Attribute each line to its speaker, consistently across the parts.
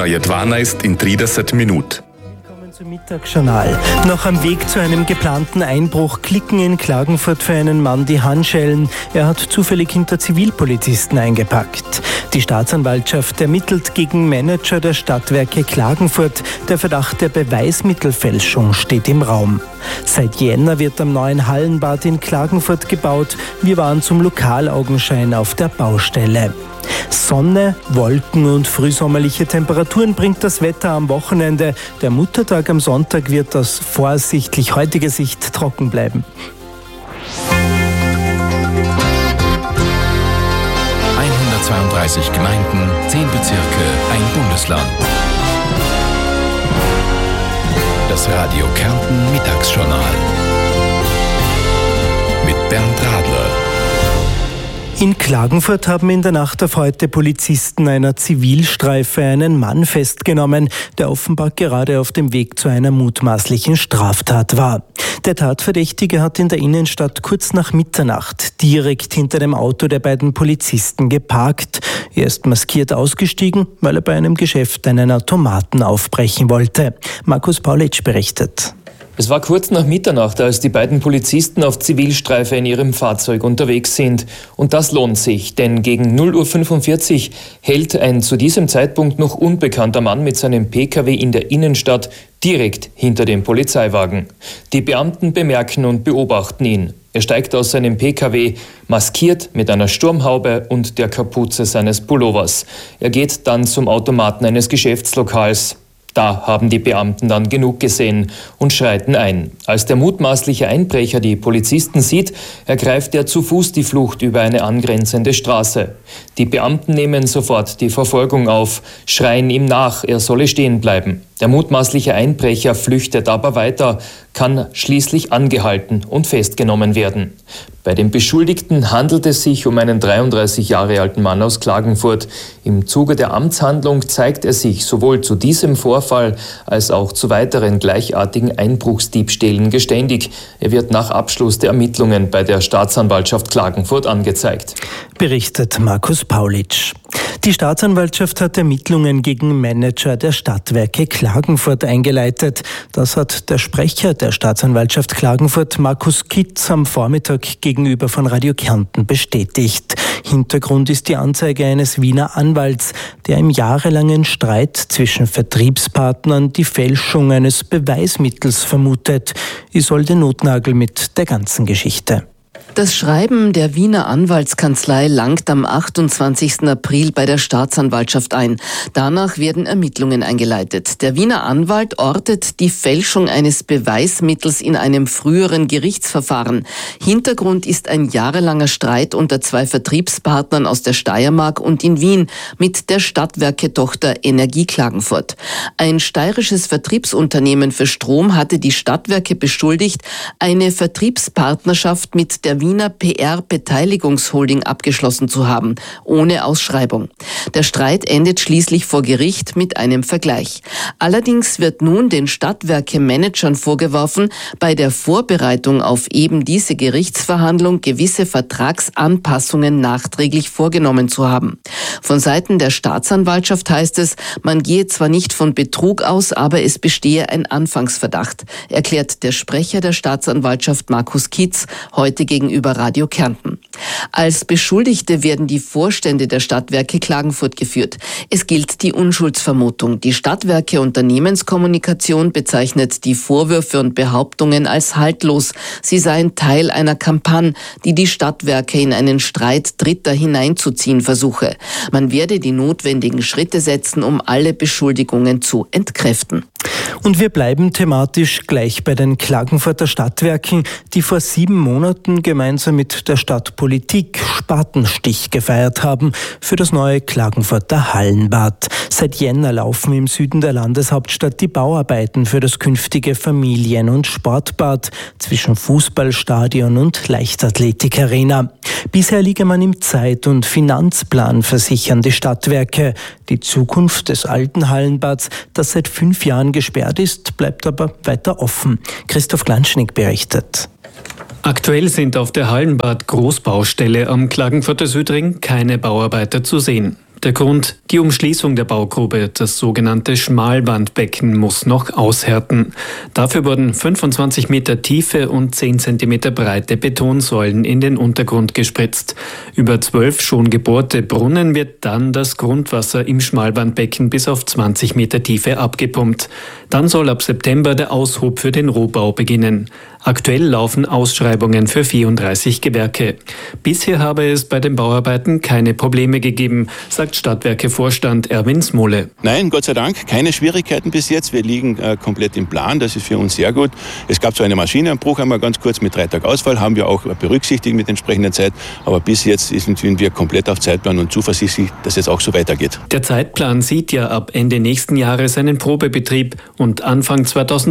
Speaker 1: Traje 12 in 30 Minuten.
Speaker 2: Zum Mittagsjournal. Noch am Weg zu einem geplanten Einbruch klicken in Klagenfurt für einen Mann die Handschellen. Er hat zufällig hinter Zivilpolizisten eingepackt. Die Staatsanwaltschaft ermittelt gegen Manager der Stadtwerke Klagenfurt. Der Verdacht der Beweismittelfälschung steht im Raum. Seit Jänner wird am neuen Hallenbad in Klagenfurt gebaut. Wir waren zum Lokalaugenschein auf der Baustelle. Sonne, Wolken und frühsommerliche Temperaturen bringt das Wetter am Wochenende. Der Muttertag am Sonntag wird aus voraussichtlich heutiger Sicht trocken bleiben.
Speaker 3: 132 Gemeinden, 10 Bezirke, ein Bundesland. Das Radio Kärnten Mittagsjournal mit Bernd Radler.
Speaker 2: In Klagenfurt haben in der Nacht auf heute Polizisten einer Zivilstreife einen Mann festgenommen, der offenbar gerade auf dem Weg zu einer mutmaßlichen Straftat war. Der Tatverdächtige hat in der Innenstadt kurz nach Mitternacht direkt hinter dem Auto der beiden Polizisten geparkt. Er ist maskiert ausgestiegen, weil er bei einem Geschäft einen Automaten aufbrechen wollte. Markus Paulitsch berichtet.
Speaker 4: Es war kurz nach Mitternacht, als die beiden Polizisten auf Zivilstreife in ihrem Fahrzeug unterwegs sind. Und das lohnt sich, denn gegen 0:45 Uhr hält ein zu diesem Zeitpunkt noch unbekannter Mann mit seinem Pkw in der Innenstadt direkt hinter dem Polizeiwagen. Die Beamten bemerken und beobachten ihn. Er steigt aus seinem Pkw, maskiert mit einer Sturmhaube und der Kapuze seines Pullovers. Er geht dann zum Automaten eines Geschäftslokals. Da haben die Beamten dann genug gesehen und schreiten ein. Als der mutmaßliche Einbrecher die Polizisten sieht, ergreift er zu Fuß die Flucht über eine angrenzende Straße. Die Beamten nehmen sofort die Verfolgung auf, schreien ihm nach, er solle stehen bleiben. Der mutmaßliche Einbrecher flüchtet aber weiter, kann schließlich angehalten und festgenommen werden. Bei dem Beschuldigten handelt es sich um einen 33 Jahre alten Mann aus Klagenfurt. Im Zuge der Amtshandlung zeigt er sich sowohl zu diesem Vorfall als auch zu weiteren gleichartigen Einbruchsdiebstählen geständig. Er wird nach Abschluss der Ermittlungen bei der Staatsanwaltschaft Klagenfurt angezeigt.
Speaker 2: Berichtet Markus Paulitsch. Die Staatsanwaltschaft hat Ermittlungen gegen Manager der Stadtwerke Klagenfurt eingeleitet. Das hat der Sprecher der Staatsanwaltschaft Klagenfurt, Markus Kitz, am Vormittag gegenüber von Radio Kärnten bestätigt. Hintergrund ist die Anzeige eines Wiener Anwalts, der im jahrelangen Streit zwischen Vertriebspartnern die Fälschung eines Beweismittels vermutet. Isolde Notnagel mit der ganzen Geschichte.
Speaker 5: Das Schreiben der Wiener Anwaltskanzlei langt am 28. April bei der Staatsanwaltschaft ein. Danach werden Ermittlungen eingeleitet. Der Wiener Anwalt ortet die Fälschung eines Beweismittels in einem früheren Gerichtsverfahren. Hintergrund ist ein jahrelanger Streit unter zwei Vertriebspartnern aus der Steiermark und in Wien mit der Stadtwerke-Tochter Energie Klagenfurt. Ein steirisches Vertriebsunternehmen für Strom hatte die Stadtwerke beschuldigt, eine Vertriebspartnerschaft mit der Wiener PR-Beteiligungsholding abgeschlossen zu haben, ohne Ausschreibung. Der Streit endet schließlich vor Gericht mit einem Vergleich. Allerdings wird nun den Stadtwerke-Managern vorgeworfen, bei der Vorbereitung auf eben diese Gerichtsverhandlung gewisse Vertragsanpassungen nachträglich vorgenommen zu haben. Von Seiten der Staatsanwaltschaft heißt es, man gehe zwar nicht von Betrug aus, aber es bestehe ein Anfangsverdacht, erklärt der Sprecher der Staatsanwaltschaft Markus Kitz heute gegenüber Radio Kärnten. Als Beschuldigte werden die Vorstände der Stadtwerke Klagenfurt geführt. Es gilt die Unschuldsvermutung. Die Stadtwerke Unternehmenskommunikation bezeichnet die Vorwürfe und Behauptungen als haltlos. Sie seien Teil einer Kampagne, die die Stadtwerke in einen Streit Dritter hineinzuziehen versuche. Man werde die notwendigen Schritte setzen, um alle Beschuldigungen zu entkräften.
Speaker 2: Und wir bleiben thematisch gleich bei den Klagenfurter Stadtwerken, die vor 7 Monaten gemeinsam mit der Stadtpolitik Spatenstich gefeiert haben für das neue Klagenfurter Hallenbad. Seit Jänner laufen im Süden der Landeshauptstadt die Bauarbeiten für das künftige Familien- und Sportbad zwischen Fußballstadion und Leichtathletikarena. Bisher liege man im Zeit- und Finanzplan, versichern die Stadtwerke. Die Zukunft des alten Hallenbads, das seit 5 Jahren gesperrt ist, bleibt aber weiter offen. Christoph Glanschnig berichtet.
Speaker 6: Aktuell sind auf der Hallenbad Großbaustelle am Klagenfurter Südring keine Bauarbeiter zu sehen. Der Grund: die Umschließung der Baugrube, das sogenannte Schmalwandbecken, muss noch aushärten. Dafür wurden 25 Meter tiefe und 10 Zentimeter breite Betonsäulen in den Untergrund gespritzt. Über 12 schon gebohrte Brunnen wird dann das Grundwasser im Schmalwandbecken bis auf 20 Meter Tiefe abgepumpt. Dann soll ab September der Aushub für den Rohbau beginnen. Aktuell laufen Ausschreibungen für 34 Gewerke. Bisher habe es bei den Bauarbeiten keine Probleme gegeben, sagt Stadtwerke-Vorstand Erwin Smole.
Speaker 7: Nein, Gott sei Dank, keine Schwierigkeiten bis jetzt. Wir liegen komplett im Plan, das ist für uns sehr gut. Es gab so einen Maschinenbruch, einmal ganz kurz mit 3 Tagen Ausfall, haben wir auch berücksichtigt mit entsprechender Zeit. Aber bis jetzt sind wir komplett auf Zeitplan und zuversichtlich, dass es auch so weitergeht.
Speaker 6: Der Zeitplan sieht ja ab Ende nächsten Jahres einen Probebetrieb und Anfang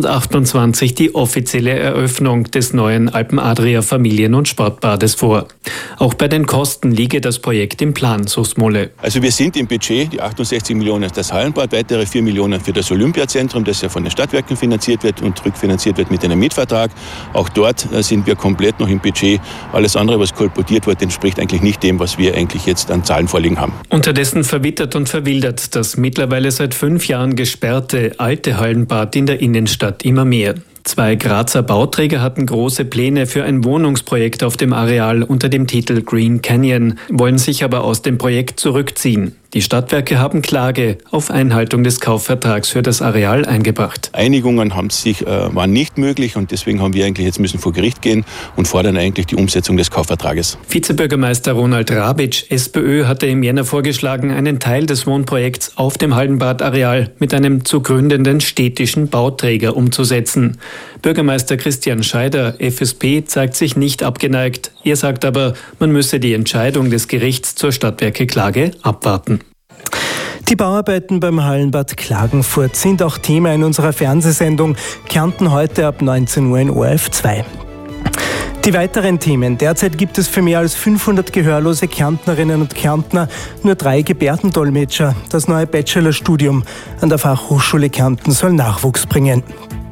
Speaker 6: 2028 die offizielle Eröffnung des neuen Alpen-Adria Familien- und Sportbades vor. Auch bei den Kosten liege das Projekt im Plan, so Smole.
Speaker 7: Also wir sind im Budget, die 68 Millionen ist das Hallenbad, weitere 4 Millionen für das Olympiazentrum, das ja von den Stadtwerken finanziert wird und rückfinanziert wird mit einem Mietvertrag. Auch dort sind wir komplett noch im Budget. Alles andere, was kolportiert wird, entspricht eigentlich nicht dem, was wir eigentlich jetzt an Zahlen vorliegen haben.
Speaker 6: Unterdessen verwittert und verwildert das mittlerweile seit 5 Jahren gesperrte alte Hallenbad in der Innenstadt immer mehr. 2 Grazer Bauträger hatten große Pläne für ein Wohnungsprojekt auf dem Areal unter dem Titel Green Canyon, wollen sich aber aus dem Projekt zurückziehen. Die Stadtwerke haben Klage auf Einhaltung des Kaufvertrags für das Areal eingebracht.
Speaker 7: Einigungen waren nicht möglich und deswegen haben wir eigentlich jetzt müssen vor Gericht gehen und fordern eigentlich die Umsetzung des Kaufvertrages.
Speaker 6: Vizebürgermeister Ronald Rabitsch, SPÖ, hatte im Jänner vorgeschlagen, einen Teil des Wohnprojekts auf dem Hallenbad-Areal mit einem zu gründenden städtischen Bauträger umzusetzen. Bürgermeister Christian Scheider, FSP, zeigt sich nicht abgeneigt. Er sagt aber, man müsse die Entscheidung des Gerichts zur Stadtwerke-Klage abwarten.
Speaker 2: Die Bauarbeiten beim Hallenbad Klagenfurt sind auch Thema in unserer Fernsehsendung Kärnten heute ab 19 Uhr in ORF 2. Die weiteren Themen. Derzeit gibt es für mehr als 500 gehörlose Kärntnerinnen und Kärntner nur 3 Gebärdendolmetscher. Das neue Bachelorstudium an der Fachhochschule Kärnten soll Nachwuchs bringen.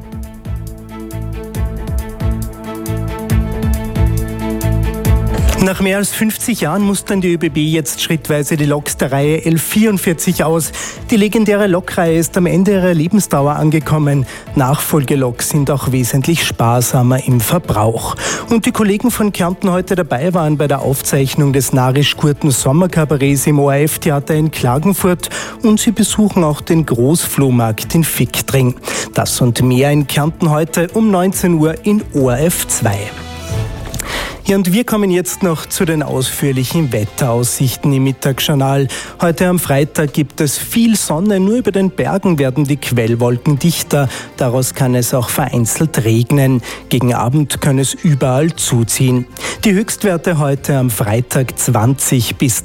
Speaker 2: Nach mehr als 50 Jahren mustern die ÖBB jetzt schrittweise die Loks der Reihe L44 aus. Die legendäre Lokreihe ist am Ende ihrer Lebensdauer angekommen. Nachfolgeloks sind auch wesentlich sparsamer im Verbrauch. Und die Kollegen von Kärnten heute dabei waren bei der Aufzeichnung des Narisch-Gurten Sommerkabarets im ORF-Theater in Klagenfurt und sie besuchen auch den Großflohmarkt in Fickdring. Das und mehr in Kärnten heute um 19 Uhr in ORF 2. Ja, und wir kommen jetzt noch zu den ausführlichen Wetteraussichten im Mittagsjournal. Heute am Freitag gibt es viel Sonne, nur über den Bergen werden die Quellwolken dichter. Daraus kann es auch vereinzelt regnen. Gegen Abend kann es überall zuziehen. Die Höchstwerte heute am Freitag 20 bis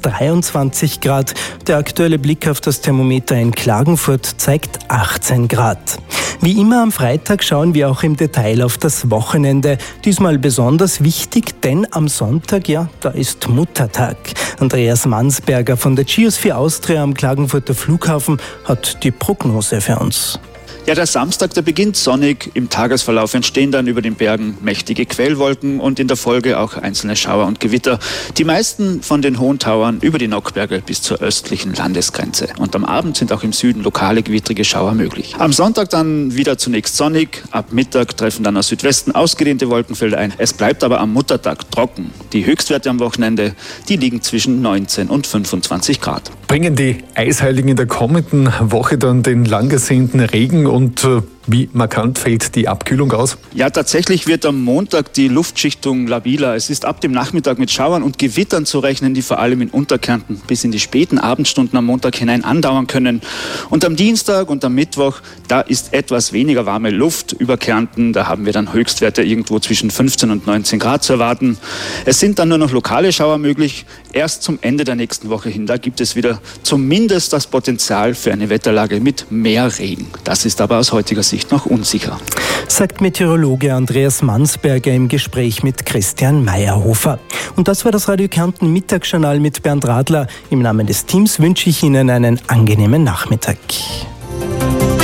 Speaker 2: 23 Grad. Der aktuelle Blick auf das Thermometer in Klagenfurt zeigt 18 Grad. Wie immer am Freitag schauen wir auch im Detail auf das Wochenende. Diesmal besonders wichtig, denn am Sonntag, ja, da ist Muttertag. Andreas Mansberger von der Geosphere Austria am Klagenfurter Flughafen hat die Prognose für uns.
Speaker 8: Ja, der Samstag, der beginnt sonnig. Im Tagesverlauf entstehen dann über den Bergen mächtige Quellwolken und in der Folge auch einzelne Schauer und Gewitter. Die meisten von den hohen Tauern über die Nockberge bis zur östlichen Landesgrenze. Und am Abend sind auch im Süden lokale gewittrige Schauer möglich. Am Sonntag dann wieder zunächst sonnig. Ab Mittag treffen dann aus Südwesten ausgedehnte Wolkenfelder ein. Es bleibt aber am Muttertag trocken. Die Höchstwerte am Wochenende, die liegen zwischen 19 und 25 Grad.
Speaker 9: Bringen die Eisheiligen in der kommenden Woche dann den lang ersehnten Regen und wie markant fällt die Abkühlung aus?
Speaker 8: Ja, tatsächlich wird am Montag die Luftschichtung labiler. Es ist ab dem Nachmittag mit Schauern und Gewittern zu rechnen, die vor allem in Unterkärnten bis in die späten Abendstunden am Montag hinein andauern können. Und am Dienstag und am Mittwoch, da ist etwas weniger warme Luft über Kärnten. Da haben wir dann Höchstwerte irgendwo zwischen 15 und 19 Grad zu erwarten. Es sind dann nur noch lokale Schauer möglich. Erst zum Ende der nächsten Woche hin, da gibt es wieder zumindest das Potenzial für eine Wetterlage mit mehr Regen. Das ist aber aus heutiger Sicht noch unsicher.
Speaker 2: Sagt Meteorologe Andreas Mansberger im Gespräch mit Christian Meyerhofer. Und das war das Radio Kärnten Mittagsjournal mit Bernd Radler. Im Namen des Teams wünsche ich Ihnen einen angenehmen Nachmittag.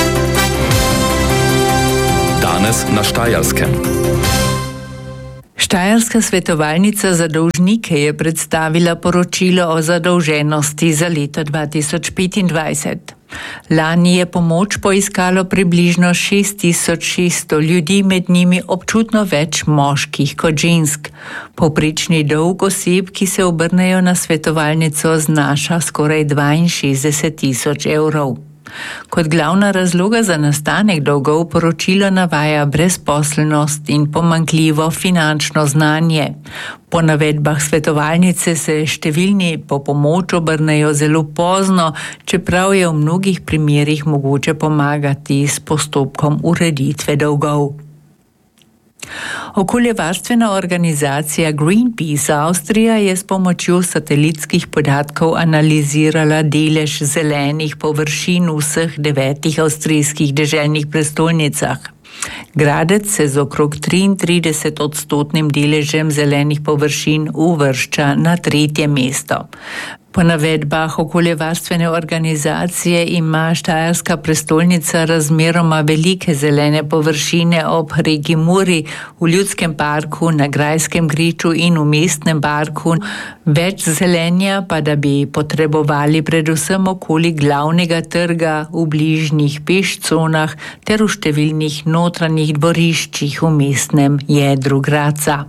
Speaker 1: Danes na Steijersken.
Speaker 10: Štajerska svetovalnica za dolžnike je predstavila poročilo o zadolženosti za leto 2025. Lani je pomoč poiskalo približno 6600 ljudi, med njimi občutno več moških kot žensk. Povprečni dolg oseb, ki se obrnejo na svetovalnico, znaša skoraj 62 000 evrov. Kot glavna razloga za nastanek dolgov poročilo navaja brezposelnost in pomanjkljivo finančno znanje. Po navedbah svetovalnice se številni po pomoč obrnejo zelo pozno, čeprav je v mnogih primerih mogoče pomagati s postopkom ureditve dolgov. Okoljevarstvena organizacija Greenpeace Avstrija je s pomočjo satelitskih podatkov analizirala delež zelenih površin v vseh 9 avstrijskih deželnih prestolnicah. Gradec se z okrog 33% deležem zelenih površin uvršča na 3. mesto. Po navedbah okoljevarstvene organizacije ima štajerska prestolnica razmeroma velike zelene površine ob reki Muri, v Ljudskem parku, na Grajskem griču in v Mestnem parku. Več zelenja pa da bi potrebovali predvsem okoli glavnega trga, v bližnjih pešconah ter v številnih notranjih dvoriščih v mestnem jedru Gradca.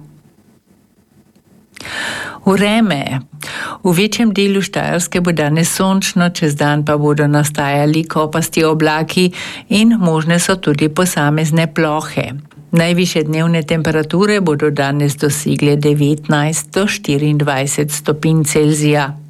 Speaker 10: Vreme. V večjem delu Štajerske bo danes sončno, čez dan pa bodo nastajali kopasti oblaki in možne so tudi posamezne plohe. Najvišje dnevne temperature bodo danes dosegle 19 do 24 stopinj Celzija.